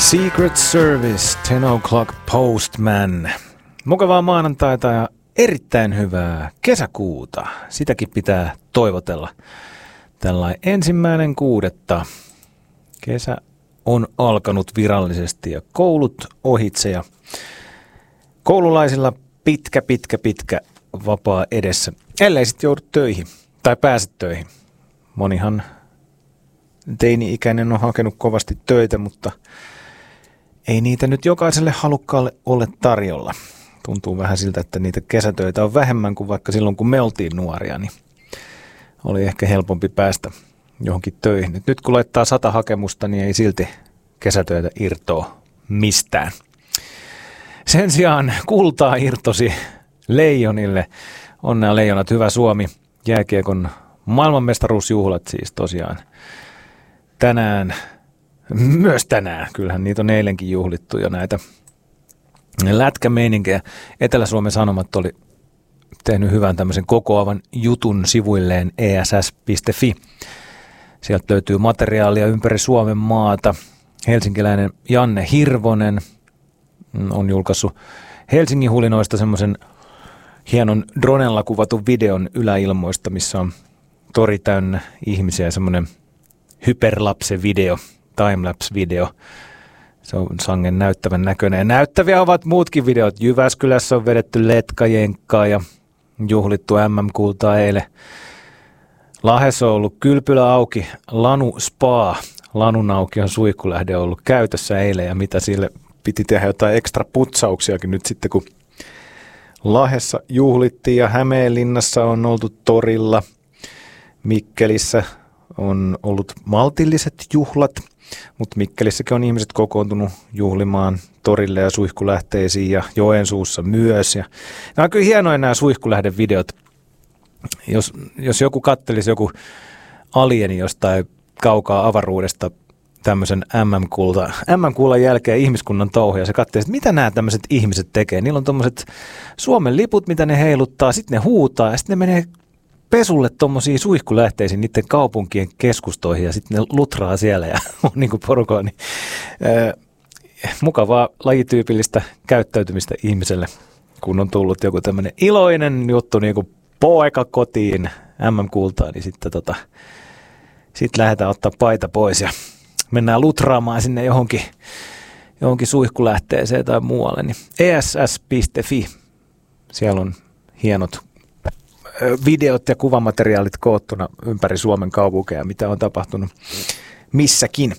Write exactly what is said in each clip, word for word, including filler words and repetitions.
Secret Service, ten o'clock Postman. Mukavaa maanantaita ja erittäin hyvää kesäkuuta. Sitäkin pitää toivotella. Tällainen ensimmäinen kuudetta. Kesä on alkanut virallisesti ja koulut ohitse ja koululaisilla pitkä, pitkä, pitkä vapaa edessä. Ellei sitten joudu töihin tai pääse töihin. Monihan teini-ikäinen on hakenut kovasti töitä, mutta ei niitä nyt jokaiselle halukkaalle ole tarjolla. Tuntuu vähän siltä, että niitä kesätöitä on vähemmän kuin vaikka silloin, kun me oltiin nuoria, niin oli ehkä helpompi päästä johonkin töihin. Nyt kun laittaa sata hakemusta, niin ei silti kesätöitä irtoa mistään. Sen sijaan kultaa irtosi Leijonille. Onnea Leijonat, hyvä Suomi. Jääkiekon maailmanmestaruusjuhlat siis tosiaan tänään. Myös tänään. Kyllähän niitä on eilenkin juhlittu jo näitä lätkämeininkejä. Etelä-Suomen Sanomat oli tehnyt hyvän tämmöisen kokoavan jutun sivuilleen e s s piste f i. Sieltä löytyy materiaalia ympäri Suomen maata. Helsinkiläinen Janne Hirvonen on julkaissut Helsingin hulinoista semmoisen hienon dronella kuvatun videon yläilmoista, missä on tori täynnä ihmisiä, semmoinen hyperlapse-video, timelapse-video. Se on sangen näyttävän näköinen. Ja näyttäviä ovat muutkin videot. Jyväskylässä on vedetty letkajenkkaa ja juhlittu M M-kultaa eilen. Lahdessa on ollut kylpylä auki, Lanu Spa, Lanun aukion suihkulähde on ollut käytössä eilen ja mitä sille piti tehdä jotain ekstra putsauksiakin nyt sitten, kun Lahdessa juhlittiin ja Hämeenlinnassa on oltu torilla. Mikkelissä on ollut maltilliset juhlat, mutta Mikkelissäkin on ihmiset kokoontunut juhlimaan torille ja suihkulähteisiin ja Joensuussa myös. Ja nämä on kyllä hienoja nämä suihkulähdevideot. Jos, jos joku kattelisi joku alieni jostain kaukaa avaruudesta tämmöisen M M-kulta, M M-kullan jälkeen ihmiskunnan touhuja, se katselisi, että mitä nämä tämmöiset ihmiset tekee. Niillä on tommoset Suomen liput, mitä ne heiluttaa, sitten ne huutaa ja sitten ne menee pesulle tuommoisiin suihkulähteisiin niiden kaupunkien keskustoihin ja sitten ne lutraa siellä ja on niin kuin porukoa. Niin, äh, mukavaa lajityypillistä käyttäytymistä ihmiselle, kun on tullut joku tämmöinen iloinen juttu niin kuin poika kotiin M M-kultaa, niin sitten tota, sit lähdetään ottaa paita pois ja mennään lutraamaan sinne johonkin, johonkin suihkulähteeseen tai muualle. Niin e s s piste f i, siellä on hienot videot ja kuvamateriaalit koottuna ympäri Suomen kaupunkeja, mitä on tapahtunut missäkin.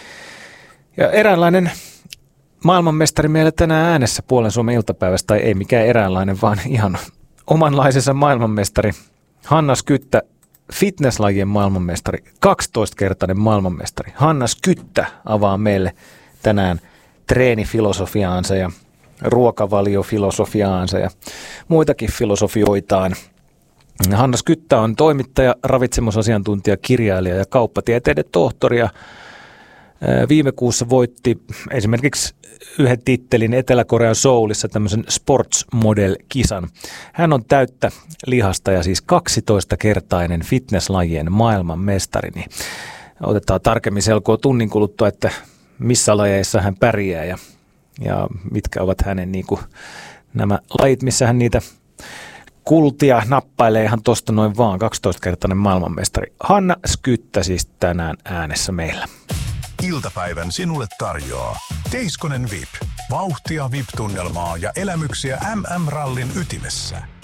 Ja eräänlainen maailmanmestari meillä tänään äänessä Puolen Suomen iltapäivästä, tai ei mikään eräänlainen, vaan ihan omanlaisensa maailmanmestari. Hanna Skyttä, fitnesslajien maailmanmestari, kaksitoistakertainen maailmanmestari. Hanna Skyttä avaa meille tänään treenifilosofiaansa ja ruokavaliofilosofiaansa ja muitakin filosofioitaan. Hanna Skyttä on toimittaja, ravitsemusasiantuntija, kirjailija ja kauppatieteiden tohtori. Ja viime kuussa voitti esimerkiksi yhden tittelin Etelä-Korean Soulissa tämmöisen sports model-kisan. Hän on täyttä lihasta ja siis kaksitoistakertainen fitnesslajien maailmanmestari. Niin otetaan tarkemmin selkoa tunnin kuluttua, että missä lajeissa hän pärjää ja, ja mitkä ovat hänen niin kuin, nämä lajit, missä hän niitä kultia nappailee ihan tosta noin vaan. kaksitoistakertainen maailmanmestari. Hanna Skyttä siis tänään äänessä meillä. Iltapäivän sinulle tarjoaa Teiskonen V I P. Vauhtia V I P-tunnelmaa ja elämyksiä M M-rallin ytimessä.